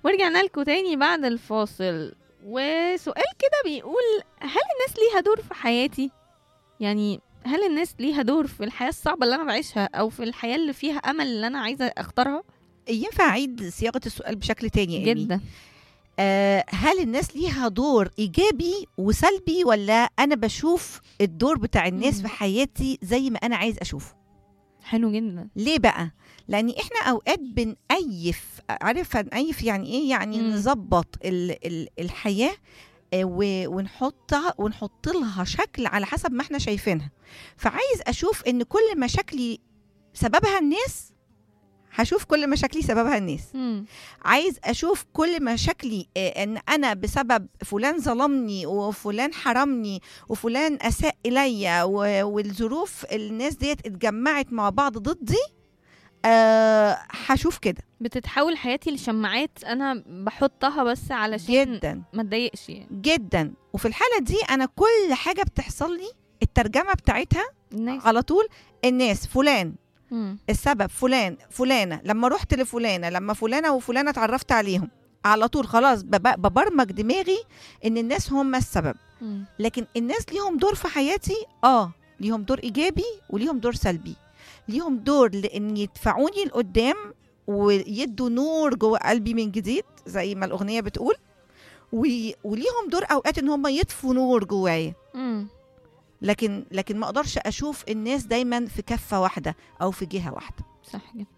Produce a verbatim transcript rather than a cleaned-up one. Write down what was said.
ورجعنا لكم تاني بعد الفاصل، وسؤال كده بيقول: هل الناس ليها دور في حياتي؟ يعني هل الناس ليها دور في الحياة الصعبة اللي أنا بعيشها، أو في الحياة اللي فيها أمل اللي أنا عايزة أختارها؟ ينفع أعيد صياغة السؤال بشكل تاني يا إيمي؟ جدا. آه هل الناس ليها دور إيجابي وسلبي، ولا أنا بشوف الدور بتاع الناس مم. في حياتي زي ما أنا عايز أشوفه؟ حلو جدا. ليه بقى؟ لأن إحنا أوقات بنأيف، عارف نأيف يعني إيه؟ يعني مم. نظبط ال ال الحياة، آه، و- ونحطها ونحط لها شكل على حسب ما احنا شايفينها. فعايز أشوف إن كل مشاكلي سببها الناس، هشوف كل مشاكلي سببها الناس. مم. عايز اشوف كل مشاكلي آه، ان انا بسبب فلان ظلمني وفلان حرمني وفلان اساء الي و- والظروف الناس ديت اتجمعت مع بعض ضدي. أه هشوف كده بتتحول حياتي لشماعات أنا بحطها بس علشان جدا ما اتضايقش يعني. جدا. وفي الحالة دي انا كل حاجة بتحصل لي الترجمة بتاعتها الناس. على طول الناس، فلان مم. السبب، فلان فلانة لما رحت لفلانة، لما فلانة وفلانة اتعرفت عليهم، على طول خلاص بب- ببرمج دماغي ان الناس هم السبب. مم. لكن الناس ليهم دور في حياتي، اه ليهم دور ايجابي وليهم دور سلبي. ليهم دور لان يدفعوني لقدام ويدوا نور جوه قلبي من جديد زي ما الاغنيه بتقول، وي- وليهم دور اوقات ان هم يطفوا نور جوايا. مم. لكن لكن ما اقدرش اشوف الناس دايما في كفه واحده او في جهه واحده. صح جدا.